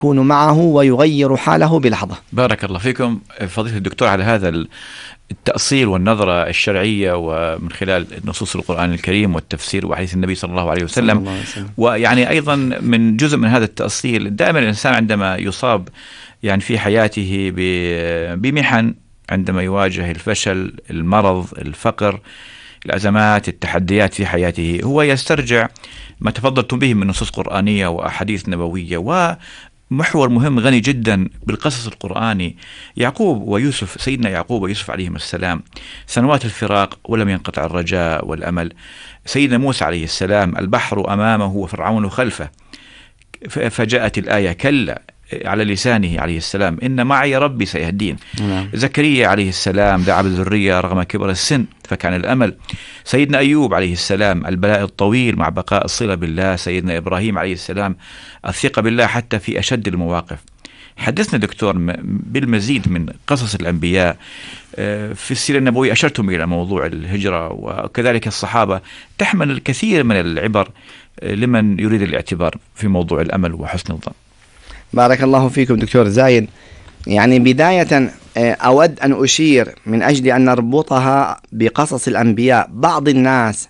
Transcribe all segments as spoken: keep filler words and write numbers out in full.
يكون معه ويغير حاله بلحظة. بارك الله فيكم فضيلة الدكتور على هذا التأصيل والنظرة الشرعية ومن خلال نصوص القرآن الكريم والتفسير وحديث النبي صلى الله عليه وسلم, الله عليه وسلم. ويعني أيضا من جزء من هذا التأصيل دائما الإنسان عندما يصاب يعني في حياته بمحن، عندما يواجه الفشل، المرض، الفقر، الأزمات، التحديات في حياته، هو يسترجع ما تفضلتم به من نصوص قرآنية وأحاديث نبوية. ومحور مهم غني جدا بالقصص القرآني، يعقوب ويوسف، سيدنا يعقوب ويوسف عليهم السلام، سنوات الفراق ولم ينقطع الرجاء والأمل. سيدنا موسى عليه السلام، البحر أمامه وفرعون خلفه، فجاءت الآية كلا على لسانه عليه السلام، إن معي ربي سيهدين. نعم. زكريا عليه السلام دعا بالذرية رغم كبر السن فكان الأمل. سيدنا أيوب عليه السلام البلاء الطويل مع بقاء الصلة بالله. سيدنا إبراهيم عليه السلام الثقة بالله حتى في أشد المواقف. حدثنا دكتور بالمزيد من قصص الأنبياء في السيرة النبوية. أشرتم إلى موضوع الهجرة وكذلك الصحابة، تحمل الكثير من العبر لمن يريد الاعتبار في موضوع الأمل وحسن الظن. بارك الله فيكم دكتور زايد. يعني بداية أود أن أشير من أجل أن نربطها بقصص الأنبياء. بعض الناس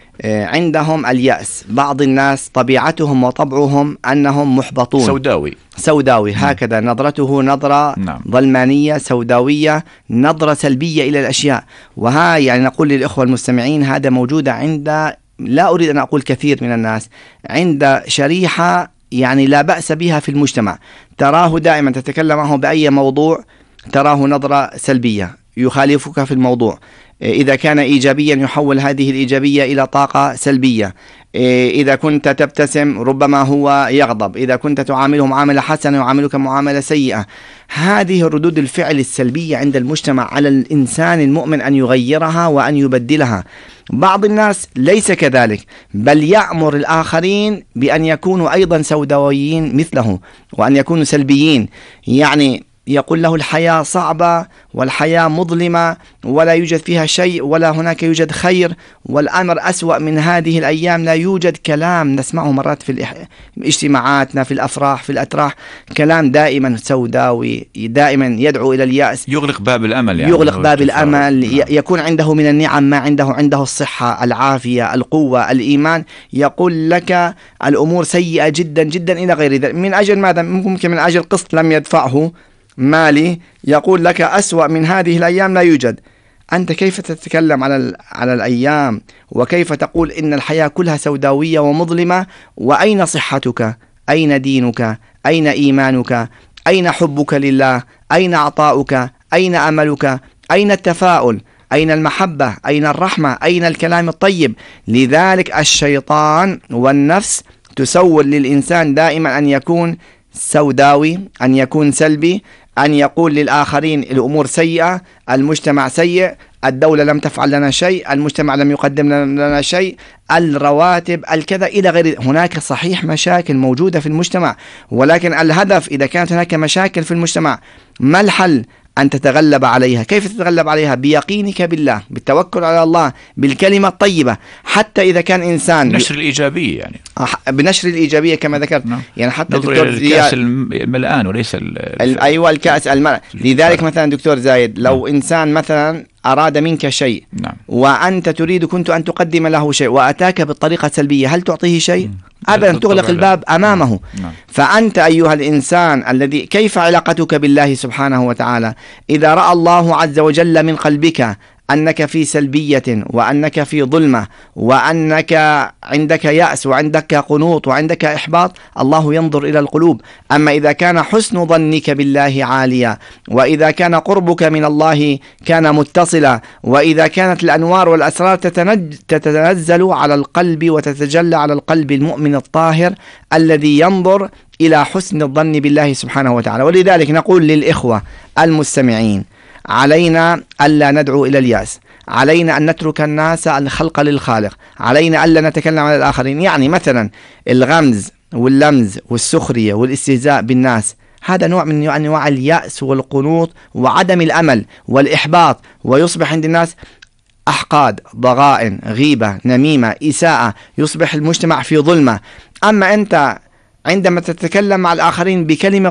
عندهم اليأس، بعض الناس طبيعتهم وطبعهم أنهم محبطون، سوداوي سوداوي هكذا نظرته، نظرة نعم. ظلمانية سوداوية، نظرة سلبية إلى الأشياء. وها يعني نقول للإخوة المستمعين هذا موجودة عند، لا أريد أن أقول كثير من الناس، عند شريحة يعني لا بأس بها في المجتمع، تراه دائما تتكلم معه بأي موضوع تراه نظرة سلبية، يخالفك في الموضوع. إذا كان إيجابيا يحول هذه الإيجابية إلى طاقة سلبية. إذا كنت تبتسم ربما هو يغضب، إذا كنت تعامله معاملة حسنة يعاملك معاملة سيئة. هذه ردود الفعل السلبية عند المجتمع، على الإنسان المؤمن أن يغيرها وأن يبدلها. بعض الناس ليس كذلك، بل يأمر الآخرين بأن يكونوا أيضا سوداويين مثله وأن يكونوا سلبيين. يعني يقول له الحياة صعبة والحياة مظلمة ولا يوجد فيها شيء ولا هناك يوجد خير، والأمر أسوأ من هذه الأيام، لا يوجد كلام نسمعه مرات في اجتماعاتنا في الأفراح في الأتراح، كلام دائما سوداوي، دائما يدعو إلى اليأس، يغلق باب الأمل، يعني يغلق باب الأمل. يكون عنده من النعم ما عنده، عنده الصحة، العافية، القوة، الإيمان، يقول لك الأمور سيئة جدا جدا إلى غير ذلك. من أجل ماذا؟ ممكن من أجل قسط لم يدفعه مالي، يقول لك أسوأ من هذه الأيام لا يوجد. أنت كيف تتكلم على على الأيام وكيف تقول إن الحياة كلها سوداوية ومظلمة؟ وأين صحتك؟ أين دينك؟ أين إيمانك؟ أين حبك لله؟ أين عطاؤك؟ أين أملك؟ أين التفاؤل؟ أين المحبة؟ أين الرحمة؟ أين الكلام الطيب؟ لذلك الشيطان والنفس تسول للإنسان دائما أن يكون سوداوي، أن يكون سلبي، أن يقول للآخرين الأمور سيئة، المجتمع سيء، الدولة لم تفعل لنا شيء، المجتمع لم يقدم لنا شيء، الرواتب، الكذا إلى غير. هناك صحيح مشاكل موجودة في المجتمع، ولكن الهدف إذا كانت هناك مشاكل في المجتمع ما الحل؟ أن تتغلب عليها. كيف تتغلب عليها؟ بيقينك بالله، بالتوكل على الله، بالكلمة الطيبة. حتى إذا كان إنسان نشر الإيجابية، يعني بنشر الإيجابية كما ذكرت. نعم. يعني حتى دكتور الكأس الملآن وليس ال... أيوة الكأس الملآن. لذلك مثلا دكتور زايد، لو نعم. إنسان مثلا أراد منك شيء نعم. وأنت تريد كنت أن تقدم له شيء وأتاك بالطريقة السلبية، هل تعطيه شيء؟ أبدا، تغلق الباب أمامه. نعم. فأنت أيها الإنسان الذي، كيف علاقتك بالله سبحانه وتعالى؟ إذا رأى الله عز وجل من قلبك أنك في سلبية وأنك في ظلمة وأنك عندك يأس وعندك قنوط وعندك إحباط، الله ينظر إلى القلوب. أما إذا كان حسن ظنك بالله عاليا، وإذا كان قربك من الله كان متصلا، وإذا كانت الأنوار والأسرار تتنزل على القلب وتتجلى على القلب المؤمن الطاهر الذي ينظر إلى حسن الظن بالله سبحانه وتعالى. ولذلك نقول للإخوة المستمعين، علينا ألا ندعو إلى اليأس، علينا أن نترك الناس الخلق للخالق، علينا ألا نتكلم على الآخرين. يعني مثلا الغمز واللمز والسخرية والاستهزاء بالناس، هذا نوع من أنواع اليأس والقنوط وعدم الأمل والإحباط، ويصبح عند الناس أحقاد، ضغائن، غيبة، نميمة، إساءة، يصبح المجتمع في ظلمة. أما أنت عندما تتكلم مع الآخرين بكلمة